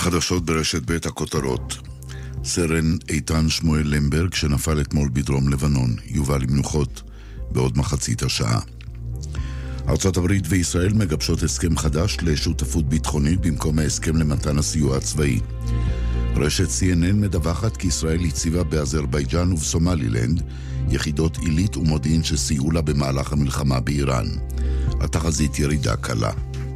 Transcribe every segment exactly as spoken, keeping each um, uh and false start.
חדשות ברשת בית הכותרות. סרן איתן שמואל למברג שנפל אתמול בדרום לבנון יובא למנוחות בעוד מחצית השעה. ארצות הברית וישראל מגבשות הסכם חדש לשותפות ביטחונית במקום ההסכם למתן הסיוע הצבאי. רשת סי אן אן מדווחת כי ישראל הציבה באזרבייג'אן ובסומלילנד יחידות עילית ומודיעין שסייעו לה במהלך המלחמה באיראן. התחזית ירידה קלה.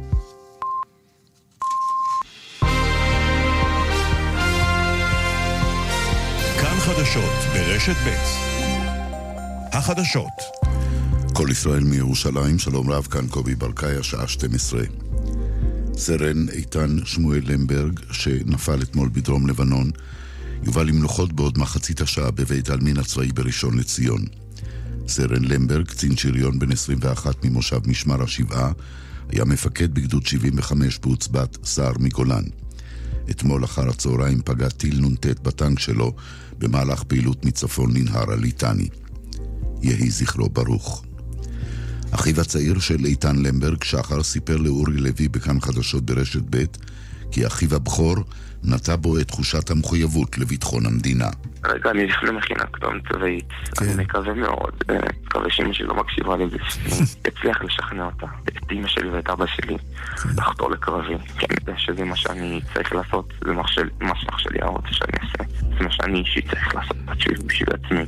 כאן חדשות ברשת ב'. החדשות. כל ישראל מירושלים, שלום רב, כאן קובי ברקאי, השעה שתים עשרה. סרן איתן שמואל למברג שנפל אתמול בדרום לבנון יובא למנוחות בעוד מחצית השעה בבית העלמין הצבאי בראשון לציון. סרן למברג, קצין שריון בן עשרים ואחת ממושב משמר השבעה, היה מפקד בגדוד שבעים וחמש בעוצבת סער מגולן. אתמול אחר הצהריים פגע טיל נונטט בטנק שלו במהלך פעילות מצפון לנהר הליטני. יהי זכרו ברוך. אחיו הצעיר של איתן למברג, שחר, סיפר לאורי לוי בכאן חדשות ברשת ב' כי אחיו הבכור נטע בו את תחושת המחויבות לביטחון המדינה. רגע, אני הולך למכינה קדם צבאית. אני מקווה מאוד, מקווה שאמא שלי לא מקשיבה לזה, הצליח לשכנע אותה, את אמא שלי ואת אבא שלי, לחתור לקרבי. כי אני יודע שזה מה שאני צריך לעשות, זה מה שאח שלי רוצה שאני אעשה. זה מה שאני אישית צריך לעשות בשביל עצמי.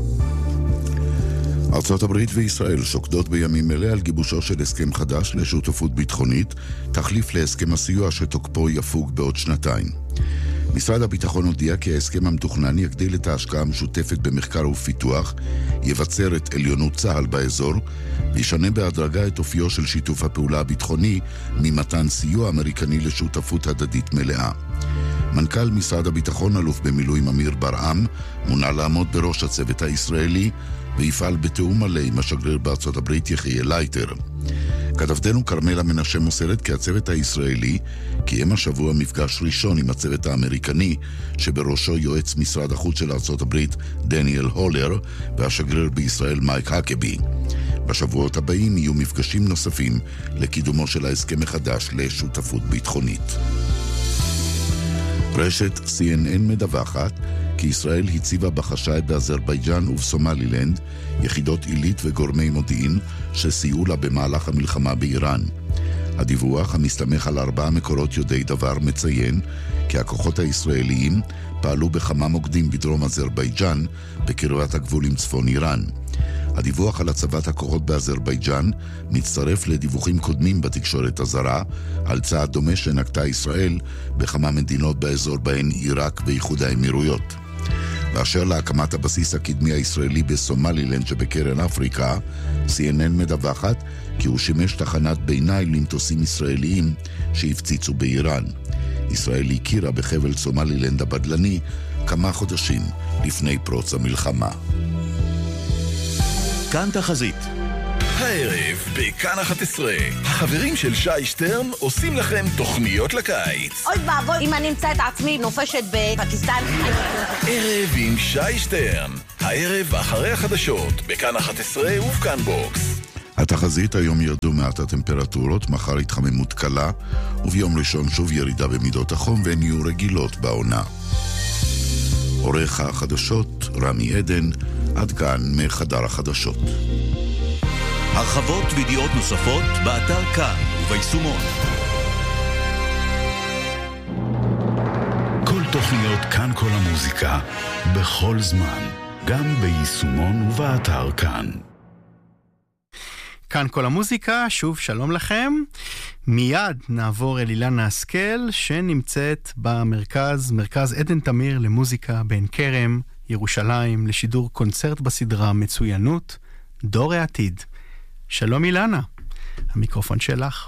ארצות הברית וישראל שוקדות בימים אלה על גיבושו של הסכם חדש לשותפות ביטחונית, תחליף להסכם הסיוע שתוקפו יפוג בעוד שנתיים. משרד הביטחון הודיע כי ההסכם המתוכנן יגדיל את ההשקעה המשותפת במחקר ופיתוח, יבצר את עליונות צה"ל באזור, וישנה בהדרגה את אופיו של שיתוף הפעולה הביטחוני ממתן סיוע אמריקני לשותפות הדדית מלאה. מנכ"ל משרד הביטחון, אלוף במילואים אמיר ברעם, מונה לעמוד בראש הצוות הישראלי ויפעל בתיאום מלא עם השגריר בארצות הברית יחיאל לייטר. כתבתנו קרמלה מנשה מוסרת כי הצוות הישראלי קיים השבוע מפגש ראשון עם הצוות האמריקני שבראשו יועץ משרד החוץ של ארצות הברית דניאל הולר והשגריר בישראל מייק הקבי. בשבועות הבאים יהיו מפגשים נוספים לקידומו של ההסכם החדש לשותפות ביטחונית. רשת סי אן אן מדווחת כי ישראל הציבה בחשאי באזרבייג'אן ובסומלילנד יחידות עילית וגורמי מודיעין שסייעו לה במהלך המלחמה באיראן. הדיווח המסתמך על ארבעה מקורות יודעי דבר מציין כי הכוחות הישראליים פעלו בכמה מוקדים בדרום אזרבייג'אן בקרבת הגבול עם צפון איראן. הדיווח על הצבת הכוחות באזרבייג'אן מצטרף לדיווחים קודמים בתקשורת הזרה על צעד דומה שנקטה ישראל בכמה מדינות באזור בהן עיראק ואיחוד האמירויות. באשר להקמת הבסיס הקדמי הישראלי בסומלילנד שבקרן אפריקה, סי אן אן מדווחת כי הוא שימש תחנת ביניים למטוסים ישראליים שהפציצו באיראן. ישראל הכירה בחבל סומלילנד הבדלני כמה חודשים לפני פרוץ המלחמה. כאן תחזית. הערב בכאן אחת עשרה החברים של שי שטרן עושים לכם תוכניות לקיץ. אוי ואבוי אם אני אמצא את עצמי נופשת בפקיסטן. ערב עם שי שטרן, הערב אחרי החדשות בכאן אחת עשרה ובכאן בוקס. התחזית: היום ירדו מעט הטמפרטורות, מחר התחממות קלה וביום ראשון שוב ירידה במידות החום והן יהיו רגילות בעונה. עורך החדשות רמי עדן. עד כאן מחדר החדשות. הרחבות וידיעות נוספות באתר כאן וביישומון. כל תוכניות כאן כל המוזיקה בכל זמן, גם ביישומון ובאתר כאן. כאן כל המוזיקה, שוב שלום לכם. מיד נעבור אל אילנה השכל שנמצאת במרכז, מרכז עדן תמיר למוזיקה בעין כרם, ירושלים, לשידור קונצרט בסדרה מצוינות, דור העתיד. שלום אילנה, המיקרופון שלך.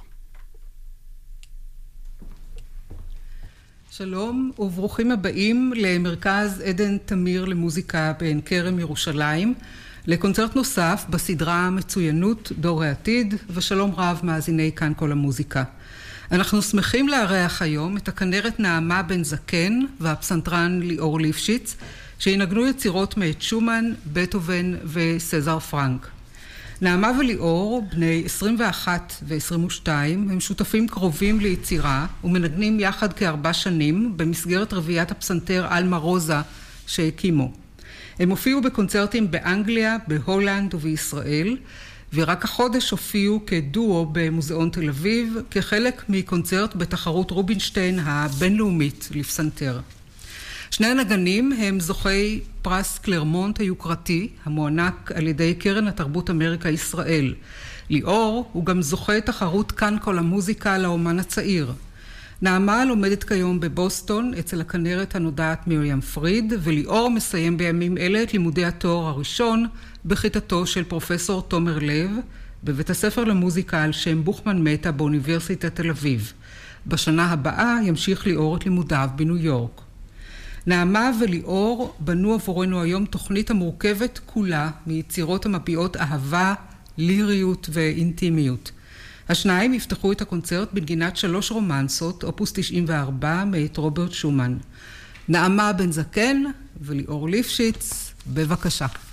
שלום וברוכים הבאים למרכז עדן תמיר למוזיקה בעין כרם ירושלים, לקונצרט נוסף בסדרה מצוינות, דור העתיד, ושלום רב מאזיני כאן כל המוזיקה. אנחנו שמחים לארח היום את הכנרת נעמה בן זקן והפסנתרן ליאור ליפשיץ, שינגנו יצירות מאת שומן, בטהובן וסזר פרנק. נעמה וליאור, בני עשרים ואחת ו-עשרים ושתיים, הם שותפים קרובים ליצירה ומנגנים יחד כארבע שנים במסגרת רביעיית הפסנתר אלמה רוזה שהקימו. הם הופיעו בקונצרטים באנגליה, בהולנד ובישראל, ורק החודש הופיעו כדואו במוזיאון תל אביב, כחלק מקונצרט בתחרות רובינשטיין הבינלאומית לפסנתר. שני הנגנים הם זוכי פרס קלרמונט היוקרתי, המוענק על ידי קרן התרבות אמריקה ישראל. ליאור הוא גם זוכה תחרות כאן כל המוזיקה לאומן הצעיר. נעמה לומדת כיום בבוסטון אצל הכנרת הנודעת מיריאם פריד, וליאור מסיים בימים אלה את לימודי התואר הראשון בכיתתו של פרופסור תומר לב, בבית הספר למוזיקה על שם בוכמן מטה באוניברסיטת תל אביב. בשנה הבאה ימשיך ליאור את לימודיו בניו יורק. נעמה וליאור בנו עבורנו היום תוכנית המורכבת כולה מיצירות המביעות אהבה, ליריות ואינטימיות. השניים יפתחו את הקונצרט בנגינת שלוש רומנסות, אופוס תשעים וארבע, מאת רוברט שומן. נעמה בן זקן וליאור ליפשיץ, בבקשה.